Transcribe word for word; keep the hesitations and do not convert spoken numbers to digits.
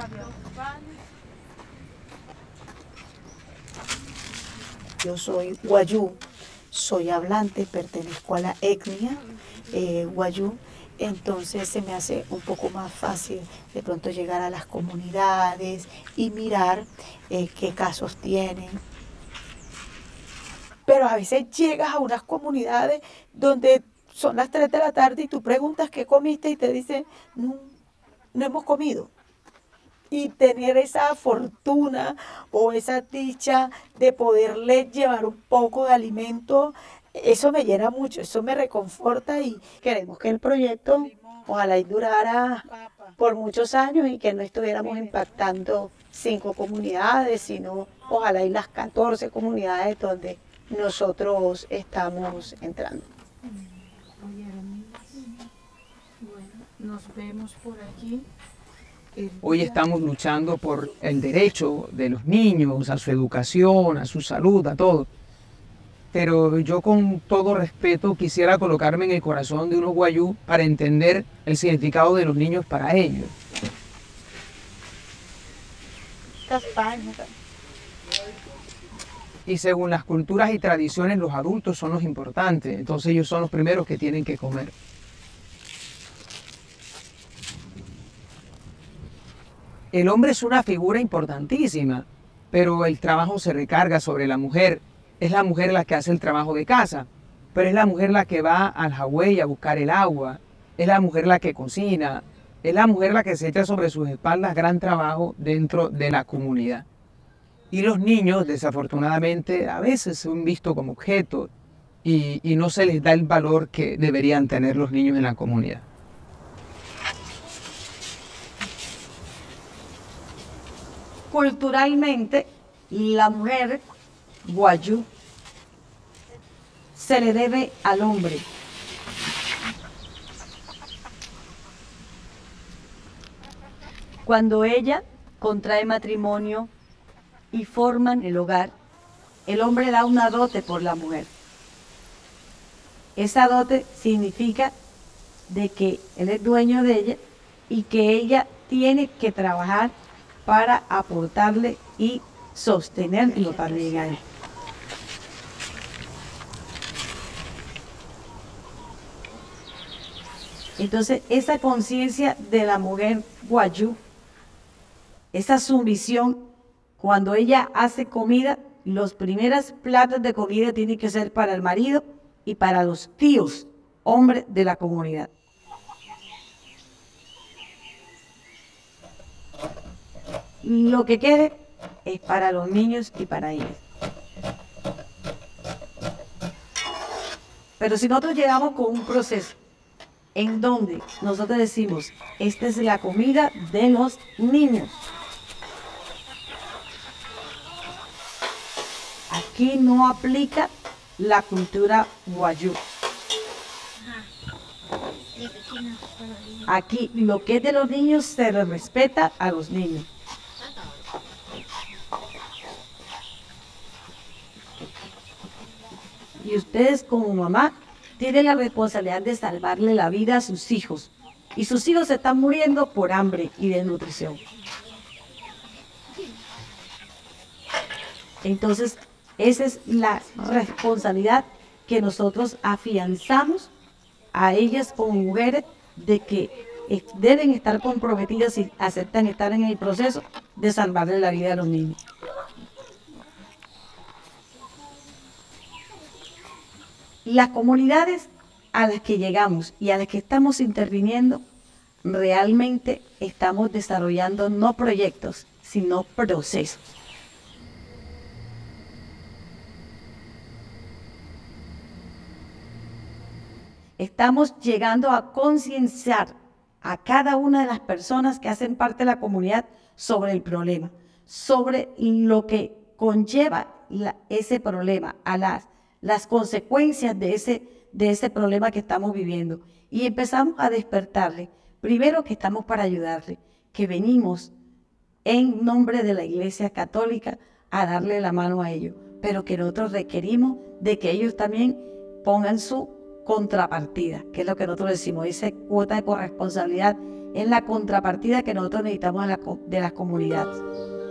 Yo soy guayú, soy hablante, pertenezco a la etnia eh, guayú, entonces se me hace un poco más fácil de pronto llegar a las comunidades y mirar eh, qué casos tienen. Pero a veces llegas a unas comunidades donde son las tres de la tarde y tú preguntas qué comiste y te dicen, no, no hemos comido. Y tener esa fortuna o esa dicha de poderle llevar un poco de alimento, eso me llena mucho, eso me reconforta y queremos que el proyecto ojalá y durara por muchos años y que no estuviéramos impactando cinco comunidades, sino ojalá y las catorce comunidades donde nosotros estamos entrando. Bueno, nos vemos por aquí. Hoy estamos luchando por el derecho de los niños a su educación, a su salud, a todo. Pero yo con todo respeto quisiera colocarme en el corazón de unos guayú para entender el significado de los niños para ellos. Y según las culturas y tradiciones, los adultos son los importantes, entonces ellos son los primeros que tienen que comer. El hombre es una figura importantísima, pero el trabajo se recarga sobre la mujer. Es la mujer la que hace el trabajo de casa, pero es la mujer la que va al jagüey a buscar el agua, es la mujer la que cocina, es la mujer la que se echa sobre sus espaldas gran trabajo dentro de la comunidad. Y los niños, desafortunadamente, a veces son vistos como objetos y, y no se les da el valor que deberían tener los niños en la comunidad. Culturalmente, la mujer guayú se le debe al hombre. Cuando ella contrae matrimonio y forman el hogar, el hombre da una dote por la mujer. Esa dote significa de que él es dueño de ella y que ella tiene que trabajar para aportarle y sostenerlo también a él. Entonces, esa conciencia de la mujer guayú, esa sumisión, cuando ella hace comida, los primeros platos de comida tienen que ser para el marido y para los tíos, hombres de la comunidad. Lo que quede es para los niños y para ellos. Pero si nosotros llegamos con un proceso en donde nosotros decimos, esta es la comida de los niños. Aquí no aplica la cultura guayú. Aquí lo que es de los niños se le respeta a los niños. Y ustedes como mamá tienen la responsabilidad de salvarle la vida a sus hijos. Y sus hijos se están muriendo por hambre y desnutrición. Entonces, esa es la responsabilidad que nosotros afianzamos a ellas como mujeres de que deben estar comprometidas y aceptan estar en el proceso de salvarle la vida a los niños. Las comunidades a las que llegamos y a las que estamos interviniendo, realmente estamos desarrollando no proyectos, sino procesos. Estamos llegando a concienciar a cada una de las personas que hacen parte de la comunidad sobre el problema, sobre lo que conlleva la, ese problema, a las, las consecuencias de ese, de ese problema que estamos viviendo. Y empezamos a despertarle, primero que estamos para ayudarle, que venimos en nombre de la Iglesia Católica a darle la mano a ellos, pero que nosotros requerimos de que ellos también pongan su contrapartida, que es lo que nosotros decimos, esa cuota de corresponsabilidad Es la contrapartida que nosotros necesitamos de, la, de las comunidades.